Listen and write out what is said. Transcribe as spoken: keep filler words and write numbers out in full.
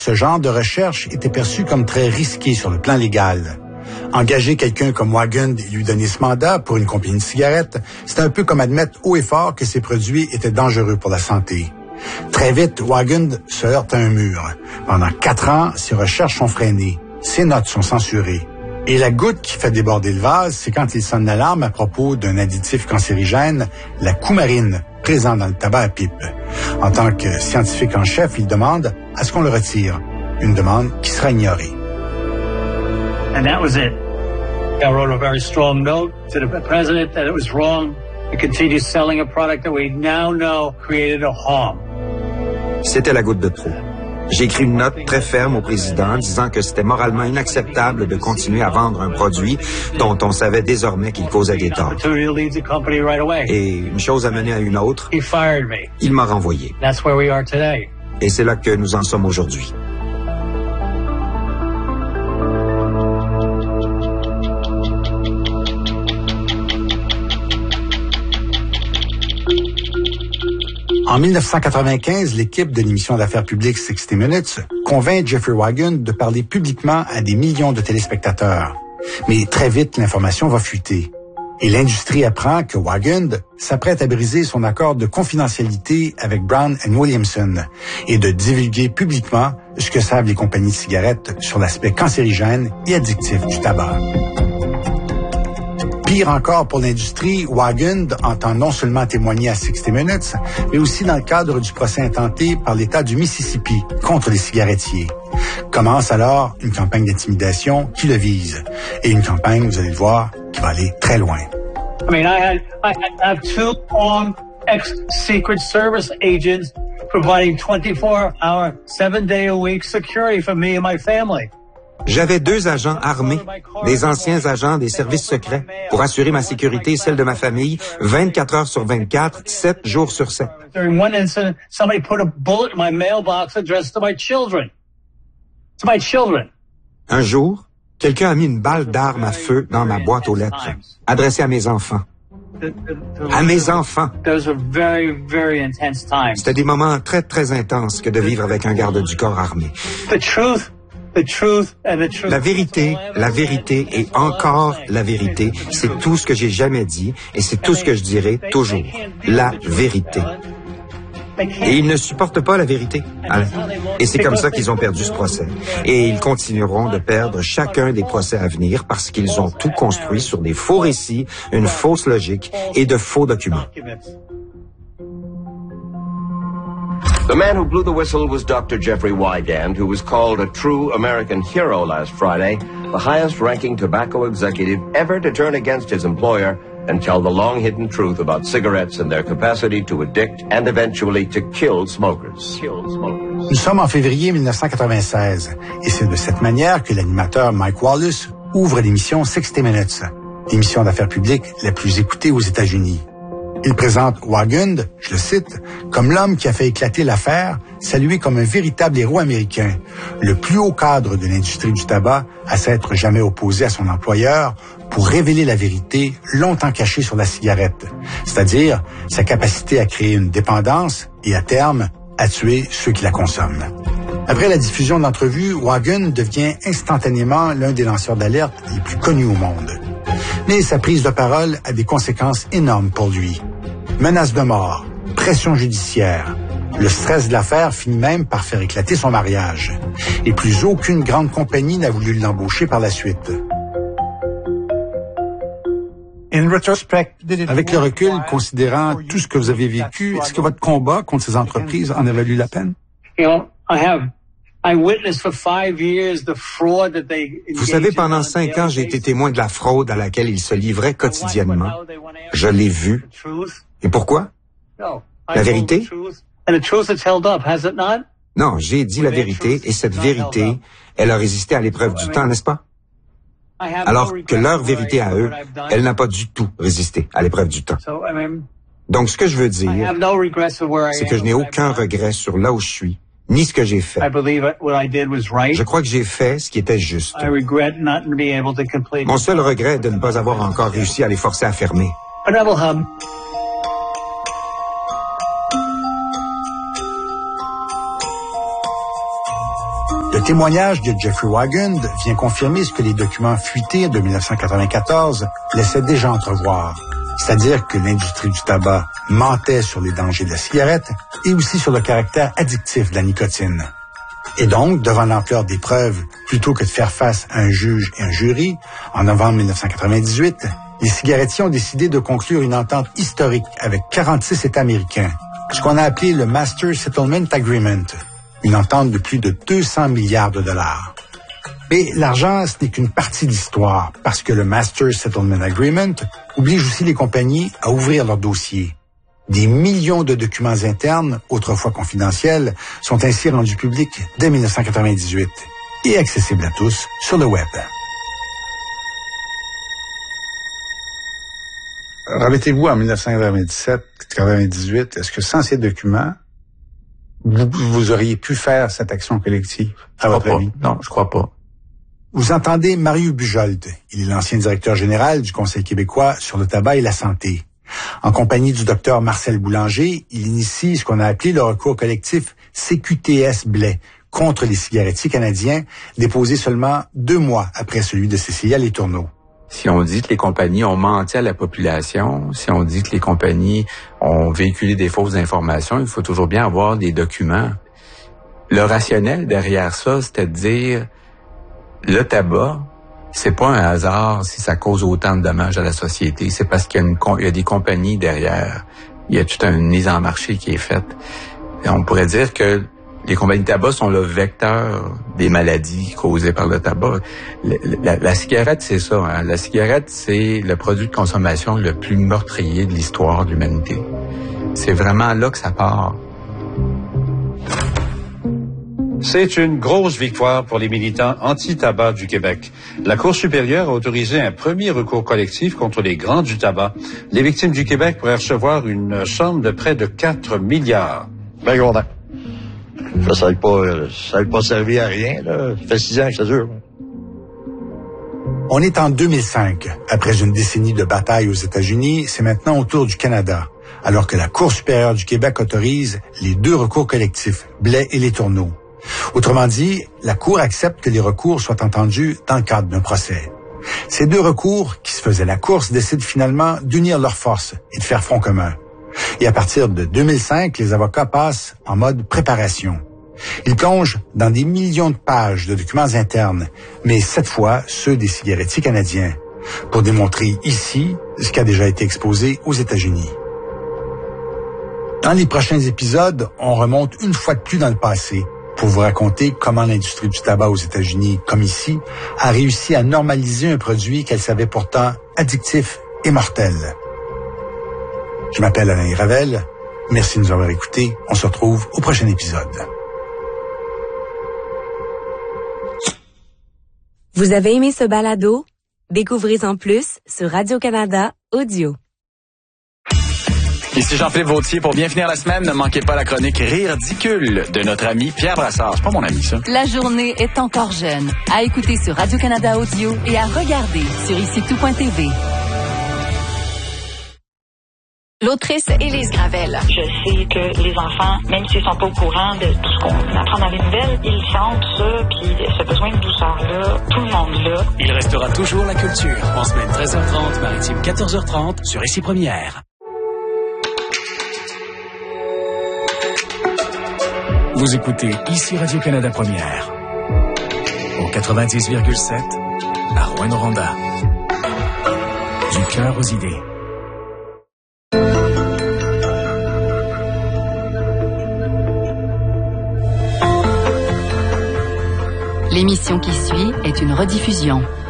Ce genre de recherche était perçu comme très risqué sur le plan légal. Engager quelqu'un comme Wagund et lui donner ce mandat pour une compagnie de cigarettes, c'était un peu comme admettre haut et fort que ces produits étaient dangereux pour la santé. Très vite, Wagund se heurte à un mur. Pendant quatre ans, ses recherches sont freinées. Ses notes sont censurées. Et la goutte qui fait déborder le vase, c'est quand il sonne l'alarme à propos d'un additif cancérigène, la coumarine, présent dans le tabac à pipe. En tant que scientifique en chef, il demande à ce qu'on le retire. Une demande qui sera ignorée. And that was it. I wrote a very strong note to the president that it was wrong to continue selling a product that we now know created a harm. C'était la goutte de trop. J'ai écrit une note très ferme au président disant que c'était moralement inacceptable de continuer à vendre un produit dont on savait désormais qu'il causait des torts. Et une chose a mené à une autre. Il m'a renvoyé. Et c'est là que nous en sommes aujourd'hui. En dix-neuf cent quatre-vingt-quinze, l'équipe de l'émission d'affaires publiques sixty minutes convainc Jeffrey Wagund de parler publiquement à des millions de téléspectateurs. Mais très vite, l'information va fuiter. Et l'industrie apprend que Wagund s'apprête à briser son accord de confidentialité avec Brown and Williamson et de divulguer publiquement ce que savent les compagnies de cigarettes sur l'aspect cancérigène et addictif du tabac. Pire encore pour l'industrie, Wagund entend non seulement témoigner à sixty minutes, mais aussi dans le cadre du procès intenté par l'État du Mississippi contre les cigarettiers. Commence alors une campagne d'intimidation qui le vise. Et une campagne, vous allez le voir, qui va aller très loin. I mean, I had, I have two armed ex-Secret Service agents providing twenty-four hour, seven day a week security for me and my family. J'avais deux agents armés, des anciens agents des services secrets, pour assurer ma sécurité et celle de ma famille, vingt-quatre heures sur vingt-quatre, sept jours sur sept. During one incident, somebody put a bullet in my mailbox addressed to my children. To my children. Un jour, quelqu'un a mis une balle d'arme à feu dans ma boîte aux lettres, adressée à mes enfants. À mes enfants. C'était des moments très, très intenses que de vivre avec un garde du corps armé. La vérité, la vérité et encore la vérité, c'est tout ce que j'ai jamais dit et c'est tout ce que je dirai toujours. La vérité. Et ils ne supportent pas la vérité. Et c'est comme ça qu'ils ont perdu ce procès. Et ils continueront de perdre chacun des procès à venir parce qu'ils ont tout construit sur des faux récits, une fausse logique et de faux documents. The man who blew the whistle was Doctor Jeffrey Wigand, who was called a true American hero last Friday, the highest-ranking tobacco executive ever to turn against his employer and tell the long-hidden truth about cigarettes and their capacity to addict and eventually to kill smokers. Kill smokers. Nous sommes en février dix-neuf cent quatre-vingt-seize et c'est de cette manière que l'animateur Mike Wallace ouvre l'émission sixty minutes, l'émission d'affaires publiques la plus écoutée aux États-Unis. Il présente Wagund, je le cite, comme l'homme qui a fait éclater l'affaire, salué comme un véritable héros américain, le plus haut cadre de l'industrie du tabac à s'être jamais opposé à son employeur pour révéler la vérité longtemps cachée sur la cigarette, c'est-à-dire sa capacité à créer une dépendance et à terme à tuer ceux qui la consomment. Après la diffusion de l'entrevue, Wagund devient instantanément l'un des lanceurs d'alerte les plus connus au monde. Mais sa prise de parole a des conséquences énormes pour lui. Menaces de mort, pression judiciaire. Le stress de l'affaire finit même par faire éclater son mariage. Et plus aucune grande compagnie n'a voulu l'embaucher par la suite. Avec le recul, considérant tout ce que vous avez vécu, est-ce que votre combat contre ces entreprises en a valu la peine? Vous savez, pendant cinq ans, j'ai été témoin de la fraude à laquelle ils se livraient quotidiennement. Je l'ai vu. Et pourquoi? La vérité? Non, j'ai dit la vérité et cette vérité, elle a résisté à l'épreuve du temps, n'est-ce pas? Alors que leur vérité à eux, elle n'a pas du tout résisté à l'épreuve du temps. Donc, ce que je veux dire, c'est que je n'ai aucun regret sur là où je suis, ni ce que j'ai fait. Je crois que j'ai fait ce qui était juste. Mon seul regret est de ne pas avoir encore réussi à les forcer à fermer. Le témoignage de Jeffrey Wigand vient confirmer ce que les documents fuités de dix-neuf cent quatre-vingt-quatorze laissaient déjà entrevoir, c'est-à-dire que l'industrie du tabac mentait sur les dangers de la cigarette et aussi sur le caractère addictif de la nicotine. Et donc, devant l'ampleur des preuves, plutôt que de faire face à un juge et un jury, en novembre dix-neuf cent quatre-vingt-dix-huit, les cigarettiers ont décidé de conclure une entente historique avec quarante-six États américains, ce qu'on a appelé le Master Settlement Agreement, une entente de plus de deux cents milliards de dollars. Mais l'argent, ce n'est qu'une partie de l'histoire, parce que le Master Settlement Agreement oblige aussi les compagnies à ouvrir leurs dossiers. Des millions de documents internes, autrefois confidentiels, sont ainsi rendus publics dès dix-neuf cent quatre-vingt-dix-huit et accessibles à tous sur le web. Remettez-vous en dix-neuf cent quatre-vingt-dix-sept quatre-vingt-dix-huit, est-ce que sans ces documents, vous, vous auriez pu faire cette action collective, à votre avis? Non, je crois pas. Vous entendez Mario Bujold. Il est l'ancien directeur général du Conseil québécois sur le tabac et la santé. En compagnie du docteur Marcel Boulanger, il initie ce qu'on a appelé le recours collectif C Q T S Blais contre les cigarettiers canadiens, déposé seulement deux mois après celui de Cécilia Letourneau. Si on dit que les compagnies ont menti à la population, si on dit que les compagnies ont véhiculé des fausses informations, il faut toujours bien avoir des documents. Le rationnel derrière ça, c'était de dire le tabac, c'est pas un hasard si ça cause autant de dommages à la société. C'est parce qu'il y a, une, il y a des compagnies derrière. Il y a toute une mise en marché qui est faite. Et on pourrait dire que les compagnies de tabac sont le vecteur des maladies causées par le tabac. La, la, la cigarette, c'est ça. Hein? La cigarette, c'est le produit de consommation le plus meurtrier de l'histoire de l'humanité. C'est vraiment là que ça part. C'est une grosse victoire pour les militants anti-tabac du Québec. La Cour supérieure a autorisé un premier recours collectif contre les grands du tabac. Les victimes du Québec pourraient recevoir une somme de près de quatre milliards. Bien content. Ça n'a pas, ça n'a pas servi à rien, là. Ça fait six ans que ça dure. On est en deux mille cinq. Après une décennie de bataille aux États-Unis, c'est maintenant au tour du Canada, alors que la Cour supérieure du Québec autorise les deux recours collectifs, Blais et Letourneau. Autrement dit, la Cour accepte que les recours soient entendus dans le cadre d'un procès. Ces deux recours, qui se faisaient la course, décident finalement d'unir leurs forces et de faire front commun. Et à partir de deux mille cinq, les avocats passent en mode préparation. Ils plongent dans des millions de pages de documents internes, mais cette fois, ceux des cigarettiers canadiens, pour démontrer ici ce qui a déjà été exposé aux États-Unis. Dans les prochains épisodes, on remonte une fois de plus dans le passé pour vous raconter comment l'industrie du tabac aux États-Unis, comme ici, a réussi à normaliser un produit qu'elle savait pourtant addictif et mortel. Je m'appelle Alain Ravel. Merci de nous avoir écoutés. On se retrouve au prochain épisode. Vous avez aimé ce balado? Découvrez-en plus sur Radio-Canada Audio. Ici Jean-Philippe Vautier. Pour bien finir la semaine, ne manquez pas la chronique Rire ridicule de notre ami Pierre Brassard. C'est pas mon ami, ça. La journée est encore jeune. À écouter sur Radio-Canada Audio et à regarder sur ici tout point t v. L'autrice Élise Gravel. Je sais que les enfants, même s'ils sont pas au courant de tout ce qu'on apprend dans les nouvelles, ils sentent ça, puis ce besoin de douceur-là, tout le monde là. Il restera toujours la culture. En semaine treize heures trente, maritime quatorze heures trente, sur Ici Première. Vous écoutez Ici Radio-Canada Première. Au quatre-vingt-dix virgule sept, à Rouyn-Noranda. Du cœur aux idées. L'émission qui suit est une rediffusion.